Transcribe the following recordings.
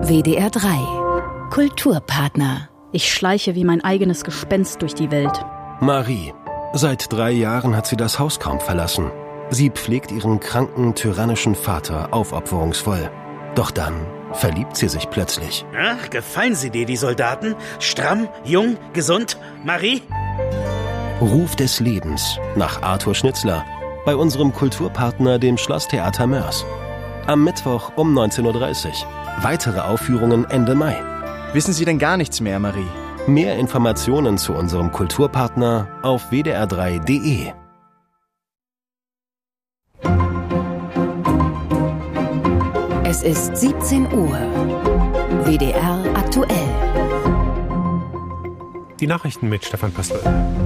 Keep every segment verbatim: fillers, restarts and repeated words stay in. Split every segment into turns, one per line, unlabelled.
W D R drei Kulturpartner.
Ich schleiche wie mein eigenes Gespenst durch die Welt.
Marie. Seit drei Jahren hat sie das Haus kaum verlassen. Sie pflegt ihren kranken, tyrannischen Vater aufopferungsvoll. Doch dann verliebt sie sich plötzlich.
Ach, gefallen sie dir, die Soldaten? Stramm, jung, gesund? Marie?
Ruf des Lebens nach Arthur Schnitzler bei unserem Kulturpartner, dem Schlosstheater Moers. Am Mittwoch um neunzehn Uhr dreißig. Weitere Aufführungen Ende Mai.
Wissen Sie denn gar nichts mehr, Marie?
Mehr Informationen zu unserem Kulturpartner auf w d r drei punkt d e.
Es ist siebzehn Uhr. W D R aktuell.
Die Nachrichten mit Stefan Pastel.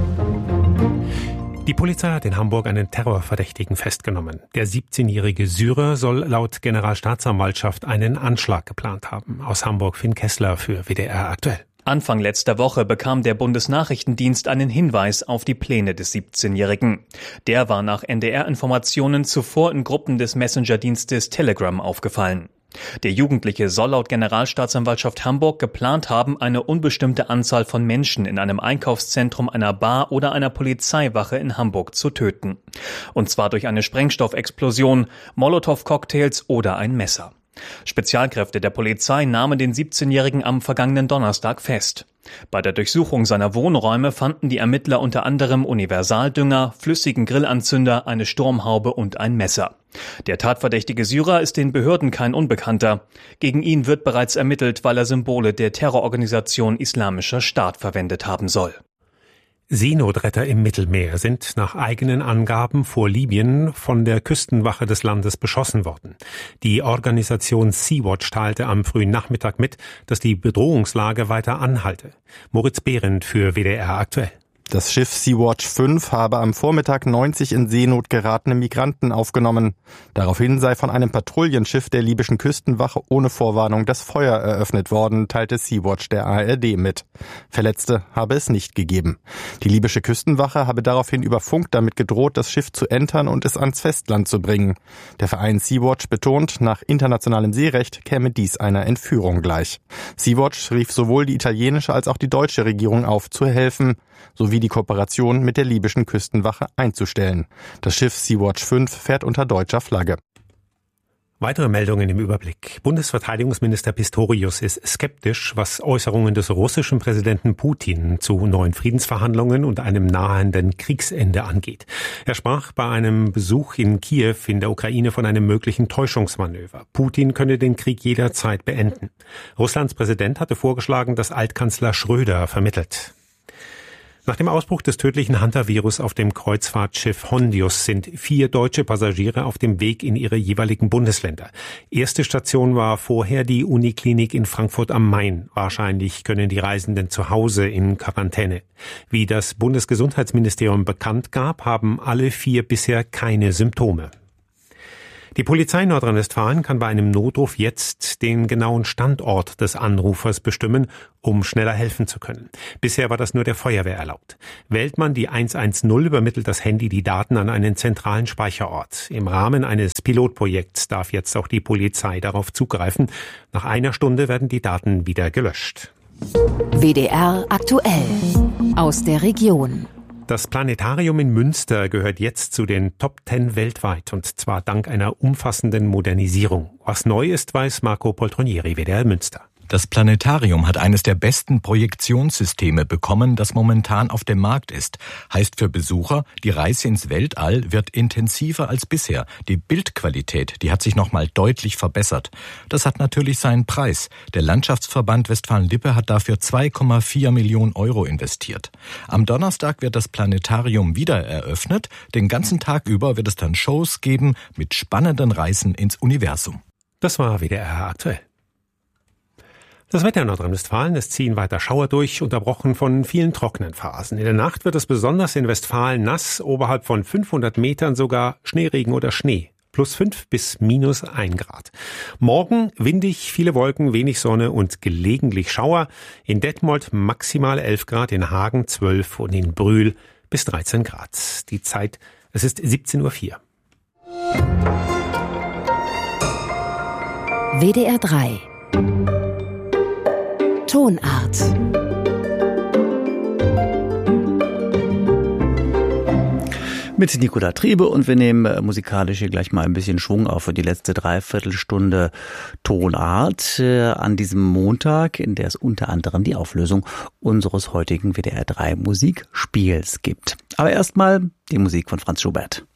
Die Polizei hat in Hamburg einen Terrorverdächtigen festgenommen. Der siebzehnjährige Syrer soll laut Generalstaatsanwaltschaft einen Anschlag geplant haben. Aus Hamburg Finn Kessler für W D R aktuell.
Anfang letzter Woche bekam der Bundesnachrichtendienst einen Hinweis auf die Pläne des siebzehnjährigen. Der war nach N D R-Informationen zuvor in Gruppen des Messenger-Dienstes Telegram aufgefallen. Der Jugendliche soll laut Generalstaatsanwaltschaft Hamburg geplant haben, eine unbestimmte Anzahl von Menschen in einem Einkaufszentrum, einer Bar oder einer Polizeiwache in Hamburg zu töten. Und zwar durch eine Sprengstoffexplosion, Molotow-Cocktails oder ein Messer. Spezialkräfte der Polizei nahmen den siebzehnjährigen am vergangenen Donnerstag fest. Bei der Durchsuchung seiner Wohnräume fanden die Ermittler unter anderem Universaldünger, flüssigen Grillanzünder, eine Sturmhaube und ein Messer. Der tatverdächtige Syrer ist den Behörden kein Unbekannter. Gegen ihn wird bereits ermittelt, weil er Symbole der Terrororganisation Islamischer Staat verwendet haben soll.
Seenotretter im Mittelmeer sind nach eigenen Angaben vor Libyen von der Küstenwache des Landes beschossen worden. Die Organisation Sea-Watch teilte am frühen Nachmittag mit, dass die Bedrohungslage weiter anhalte. Moritz Behrendt für W D R aktuell.
Das Schiff Sea-Watch fünf habe am Vormittag neunzig in Seenot geratene Migranten aufgenommen. Daraufhin sei von einem Patrouillenschiff der libyschen Küstenwache ohne Vorwarnung das Feuer eröffnet worden, teilte Sea-Watch der A R D mit. Verletzte habe es nicht gegeben. Die libysche Küstenwache habe daraufhin über Funk damit gedroht, das Schiff zu entern und es ans Festland zu bringen. Der Verein Sea-Watch betont, nach internationalem Seerecht käme dies einer Entführung gleich. Sea-Watch rief sowohl die italienische als auch die deutsche Regierung auf, zu helfen, sowie die Kooperation mit der libyschen Küstenwache einzustellen. Das Schiff Sea-Watch fünf fährt unter deutscher Flagge.
Weitere Meldungen im Überblick. Bundesverteidigungsminister Pistorius ist skeptisch, was Äußerungen des russischen Präsidenten Putin zu neuen Friedensverhandlungen und einem nahenden Kriegsende angeht. Er sprach bei einem Besuch in Kiew in der Ukraine von einem möglichen Täuschungsmanöver. Putin könne den Krieg jederzeit beenden. Russlands Präsident hatte vorgeschlagen, dass Altkanzler Schröder vermittelt. Nach dem Ausbruch des tödlichen Hunter-Virus auf dem Kreuzfahrtschiff Hondius sind vier deutsche Passagiere auf dem Weg in ihre jeweiligen Bundesländer. Erste Station war vorher die Uniklinik in Frankfurt am Main. Wahrscheinlich können die Reisenden zu Hause in Quarantäne. Wie das Bundesgesundheitsministerium bekannt gab, haben alle vier bisher keine Symptome. Die Polizei Nordrhein-Westfalen kann bei einem Notruf jetzt den genauen Standort des Anrufers bestimmen, um schneller helfen zu können. Bisher war das nur der Feuerwehr erlaubt. Wählt man die eins eins null, übermittelt das Handy die Daten an einen zentralen Speicherort. Im Rahmen eines Pilotprojekts darf jetzt auch die Polizei darauf zugreifen. Nach einer Stunde werden die Daten wieder gelöscht.
W D R aktuell aus der Region.
Das Planetarium in Münster gehört jetzt zu den Top Ten weltweit, und zwar dank einer umfassenden Modernisierung. Was neu ist, weiß Marco Poltronieri, W D R Münster.
Das Planetarium hat eines der besten Projektionssysteme bekommen, das momentan auf dem Markt ist. Heißt für Besucher, die Reise ins Weltall wird intensiver als bisher. Die Bildqualität, die hat sich nochmal deutlich verbessert. Das hat natürlich seinen Preis. Der Landschaftsverband Westfalen-Lippe hat dafür zwei Komma vier Millionen Euro investiert. Am Donnerstag wird das Planetarium wieder eröffnet. Den ganzen Tag über wird es dann Shows geben mit spannenden Reisen ins Universum.
Das war W D R aktuell. Das Wetter in Nordrhein-Westfalen, es ziehen weiter Schauer durch, unterbrochen von vielen trockenen Phasen. In der Nacht wird es besonders in Westfalen nass, oberhalb von fünfhundert Metern sogar Schneeregen oder Schnee. Plus fünf bis minus ein Grad. Morgen windig, viele Wolken, wenig Sonne und gelegentlich Schauer. In Detmold maximal elf Grad, in Hagen zwölf und in Brühl bis dreizehn Grad. Die Zeit, es ist siebzehn Uhr vier.
W D R drei Tonart.
Mit Nicola Triebe, und wir nehmen äh, musikalisch hier gleich mal ein bisschen Schwung auf für die letzte Dreiviertelstunde Tonart äh, an diesem Montag, in der es unter anderem die Auflösung unseres heutigen W D R drei Musikspiels gibt. Aber erstmal die Musik von Franz Schubert.